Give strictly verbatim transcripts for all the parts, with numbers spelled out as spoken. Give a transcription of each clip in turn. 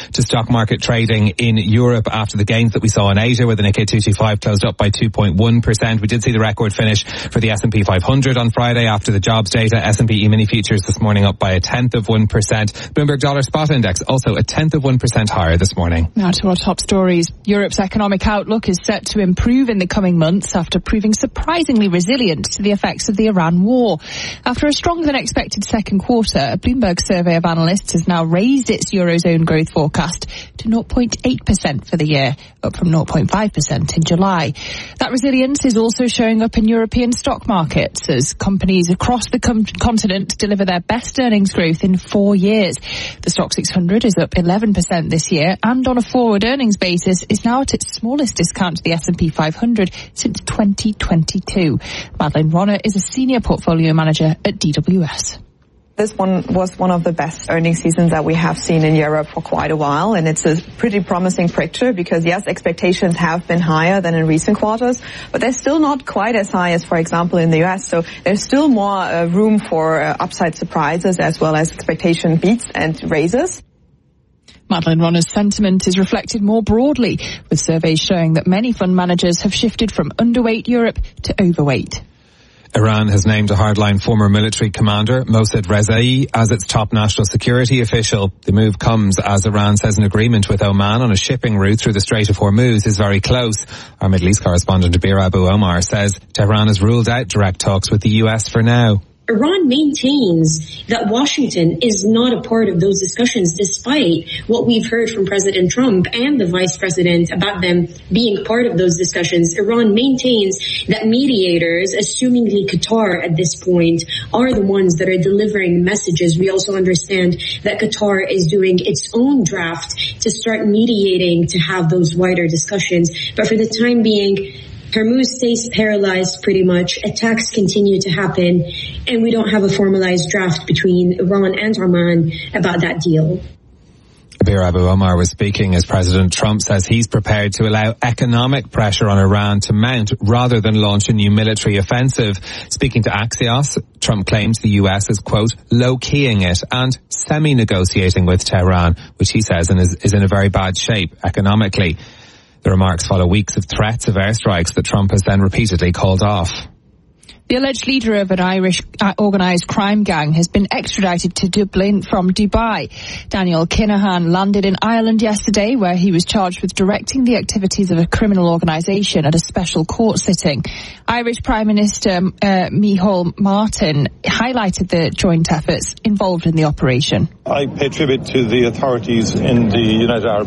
to stock market trading in Europe after the gains that we saw in Asia, where the Nikkei two twenty-five closed up by two point one percent. We did see the record finish for the S and P five hundred on Friday after the jobs data. S and P E-mini futures this morning up by a tenth of one percent. Bloomberg Dollar Spot Index also a tenth of one percent higher this morning. Now to our top stories. Europe's economic outlook is set to improve in the coming months after proving surprisingly resilient to the effects of the Iran war. After a stronger than expected second quarter, a Bloomberg survey of analysts has now raised its Eurozone growth forecast to zero point eight percent for the year, up from zero point five percent in July. That resilience is also showing up in European stock markets as companies across the com- continent deliver their best earnings growth in four years. The Stock six hundred is up eleven percent this year and on a forward earnings basis is now at its smallest discount to the S and P five hundred since twenty twenty-two. Madeleine Ronner is a senior portfolio manager at D W S. This one was one of the best earnings seasons that we have seen in Europe for quite a while, and it's a pretty promising picture because, yes, expectations have been higher than in recent quarters, but they're still not quite as high as, for example, in the U S, so there's still more uh, room for uh, upside surprises as well as expectation beats and raises. Madeleine Ronner's sentiment is reflected more broadly, with surveys showing that many fund managers have shifted from underweight Europe to overweight. Iran has named a hardline former military commander, Mossad Rezai, as its top national security official. The move comes as Iran says an agreement with Oman on a shipping route through the Strait of Hormuz is very close. Our Middle East correspondent Abir Abu Omar says Tehran has ruled out direct talks with the U S for now. Iran maintains that Washington is not a part of those discussions, despite what we've heard from President Trump and the Vice President about them being part of those discussions. Iran maintains that mediators, assumingly Qatar at this point, are the ones that are delivering messages. We also understand that Qatar is doing its own draft to start mediating to have those wider discussions. But for the time being, Hormuz stays paralyzed pretty much. Attacks continue to happen, and we don't have a formalized draft between Iran and Oman about that deal. Abir Abu Omar was speaking as President Trump says he's prepared to allow economic pressure on Iran to mount rather than launch a new military offensive. Speaking to Axios, Trump claims the U S is, quote, low-keying it and semi-negotiating with Tehran, which he says is, is in a very bad shape economically. The remarks follow weeks of threats of airstrikes that Trump has then repeatedly called off. The alleged leader of an Irish organised crime gang has been extradited to Dublin from Dubai. Daniel Kinahan landed in Ireland yesterday, where he was charged with directing the activities of a criminal organisation at a special court sitting. Irish Prime Minister uh, Micheál Martin highlighted the joint efforts involved in the operation. I pay tribute to the authorities in the United Arab,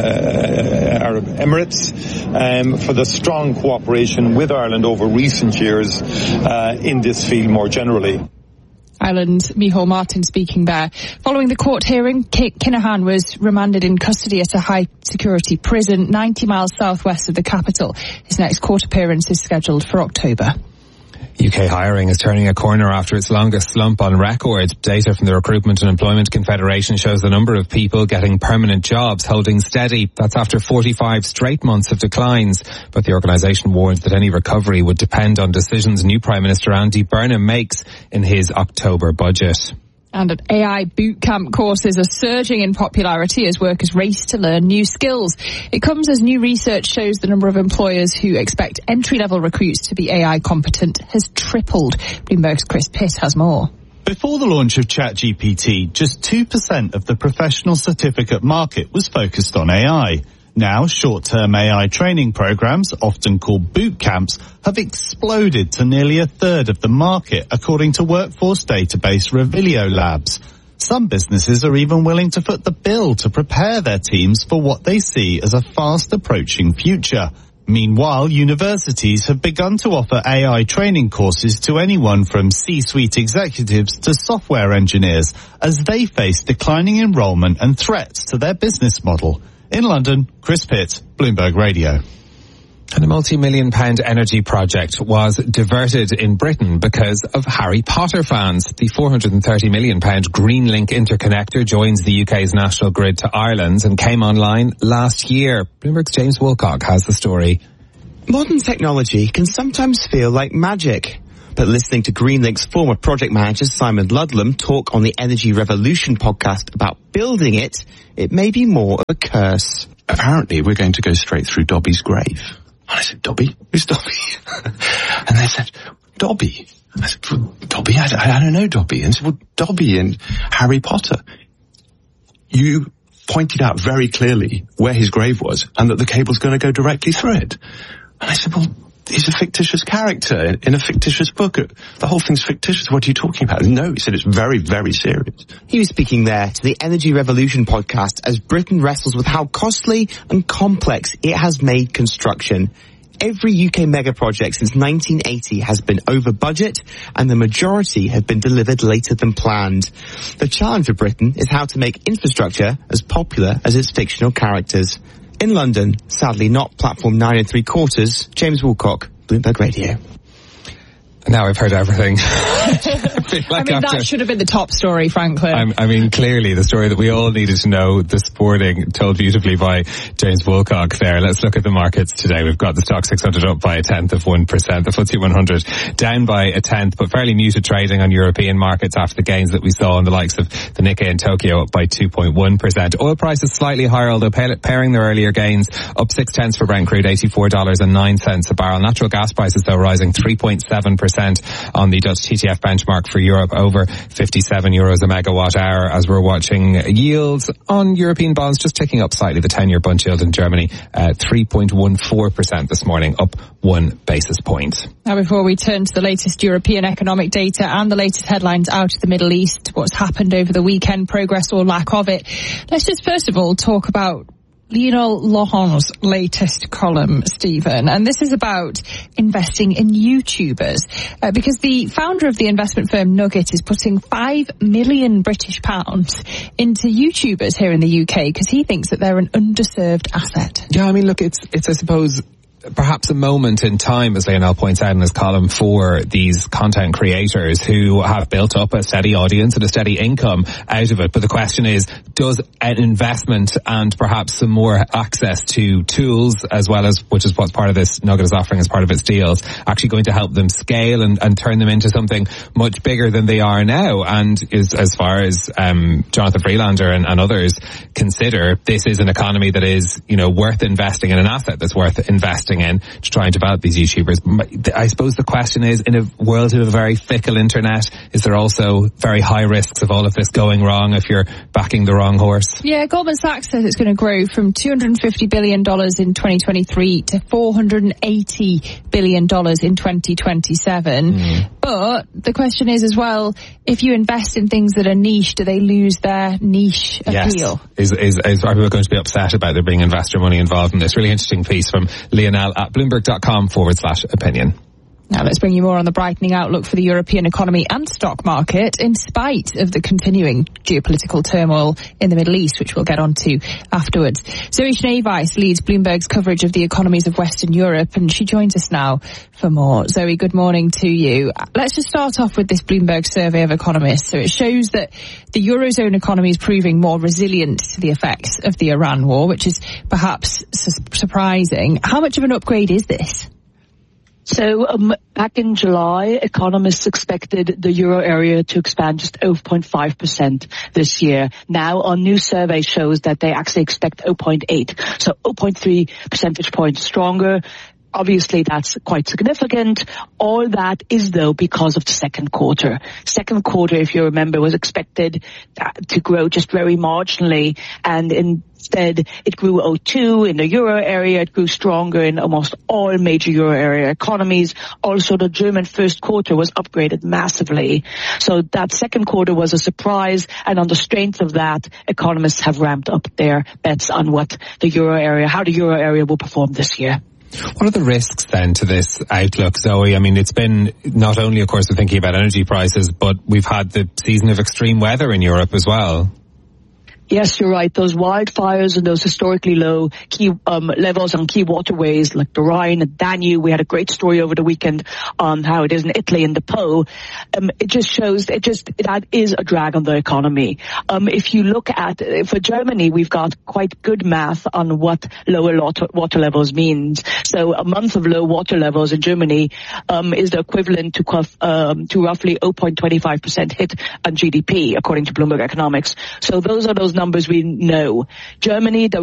uh, Arab Emirates um, for the strong cooperation with Ireland over recent years uh, in this field more generally. Ireland's Micheál Martin speaking there. Following the court hearing, Kinahan was remanded in custody at a high-security prison ninety miles southwest of the capital. His next court appearance is scheduled for October. U K hiring is turning a corner after its longest slump on record. Data from the Recruitment and Employment Confederation shows the number of people getting permanent jobs holding steady. That's after forty-five straight months of declines. But the organisation warns that any recovery would depend on decisions new Prime Minister Andy Burnham makes in his October budget. And A I bootcamp courses are surging in popularity as workers race to learn new skills. It comes as new research shows the number of employers who expect entry-level recruits to be A I competent has tripled. Bloomberg's Chris Pitt has more. Before the launch of ChatGPT, just two percent of the professional certificate market was focused on A I. Now, short-term A I training programs, often called boot camps, have exploded to nearly a third of the market, according to workforce database Revilio Labs. Some businesses are even willing to foot the bill to prepare their teams for what they see as a fast-approaching future. Meanwhile, universities have begun to offer A I training courses to anyone from C-suite executives to software engineers as they face declining enrollment and threats to their business model. In London, Chris Pitt, Bloomberg Radio. And a multi-million pound energy project was diverted in Britain because of Harry Potter fans. The four hundred thirty million pound Greenlink interconnector joins the U K's national grid to Ireland's and came online last year. Bloomberg's James Woolcock has the story. Modern technology can sometimes feel like magic. But listening to Greenlink's former project manager Simon Ludlam talk on the Energy Revolution podcast about building it, it may be more of a curse. Apparently we're going to go straight through Dobby's grave. And I said, Dobby? Who's Dobby? And they said, Dobby. I said, well, Dobby? I, I don't know Dobby. And I said, well, Dobby in Harry Potter. You pointed out very clearly where his grave was and that the cable's going to go directly through it. And I said, well, he's a fictitious character in a fictitious book. The whole thing's fictitious. What are you talking about? No, he said it's very, very serious. He was speaking there to the Energy Revolution podcast as Britain wrestles with how costly and complex it has made construction. Every U K mega project since nineteen eighty has been over budget, and the majority have been delivered later than planned. The challenge for Britain is how to make infrastructure as popular as its fictional characters. In London, sadly not platform nine and three quarters, James Woolcock, Bloomberg Radio. Now I've heard everything. I, like I mean, after, that should have been the top story, frankly. I'm, I mean, clearly the story that we all needed to know, the sporting, told beautifully by James Woolcock there. Let's look at the markets today. We've got the stock six hundred up by a tenth of one percent, the F T S E one hundred down by a tenth, but fairly muted trading on European markets after the gains that we saw on the likes of the Nikkei in Tokyo up by two point one percent. Oil prices slightly higher, although pairing their earlier gains, up six tenths for Brent crude, eighty-four dollars and nine cents a barrel. Natural gas prices, though, rising three point seven percent. On the Dutch T T F benchmark for Europe, over fifty-seven euros a megawatt hour, as we're watching yields on European bonds just ticking up slightly. The ten-year bund yield in Germany, uh, three point one four percent this morning, up one basis point. Now, before we turn to the latest European economic data and the latest headlines out of the Middle East, what's happened over the weekend, progress or lack of it, let's just first of all talk about Lionel Laurent's latest column, Stephen, and this is about investing in YouTubers, uh, because the founder of the investment firm Nugget is putting five million British pounds into YouTubers here in the U K because he thinks that they're an underserved asset. Yeah, I mean, look, it's, it's I suppose, perhaps a moment in time, as Lionel points out in his column, for these content creators who have built up a steady audience and a steady income out of it. But the question is, does an investment and perhaps some more access to tools, as well as, which is what part of this Nugget is offering as part of its deals, actually going to help them scale and, and turn them into something much bigger than they are now? And is, as far as um, Jonathan Freelander and, and others consider, this is an economy that is, you know, worth investing in, an asset that's worth investing in to try and develop these YouTubers. I suppose the question is, in a world of a very fickle internet, is there also very high risks of all of this going wrong if you're backing the wrong horse? Yeah, Goldman Sachs says it's going to grow from two hundred fifty billion dollars in twenty twenty-three to four hundred eighty billion dollars in twenty twenty-seven. Mm. But the question is as well, if you invest in things that are niche, do they lose their niche appeal? Yes. Is, is, is, are people going to be upset about there being investor money involved in this? Really interesting piece from Lionel at bloomberg.com forward slash opinion. Now let's bring you more on the brightening outlook for the European economy and stock market in spite of the continuing geopolitical turmoil in the Middle East, which we'll get onto afterwards. Zoe Schneeweiss leads Bloomberg's coverage of the economies of Western Europe, and she joins us now for more. Zoe, good morning to you. Let's just start off with this Bloomberg survey of economists. So it shows that the Eurozone economy is proving more resilient to the effects of the Iran war, which is perhaps su- surprising. How much of an upgrade is this? So um, back in July, economists expected the euro area to expand just zero point five percent this year. Now, our new survey shows that they actually expect zero point eight, so zero point three percentage points stronger. Obviously, that's quite significant. All that is, though, because of the second quarter. Second quarter, if you remember, was expected to grow just very marginally, and instead it grew zero point two in the euro area. It grew stronger in almost all major euro area economies. Also, the German first quarter was upgraded massively. So that second quarter was a surprise, and on the strength of that, economists have ramped up their bets on what the euro area, how the euro area will perform this year. What are the risks then to this outlook, Zoe? I mean, it's been not only, of course, we're thinking about energy prices, but we've had the season of extreme weather in Europe as well. Yes, you're right. Those wildfires and those historically low key um, levels on key waterways like the Rhine and Danube. We had a great story over the weekend on how it is in Italy and the Po. Um, it just shows, it just, that is a drag on the economy. Um, if you look at, for Germany, we've got quite good math on what lower water, water levels means. So a month of low water levels in Germany um, is the equivalent to, um, to roughly zero point two five percent hit on G D P, according to Bloomberg Economics. So those are those numbers we know. Germany, the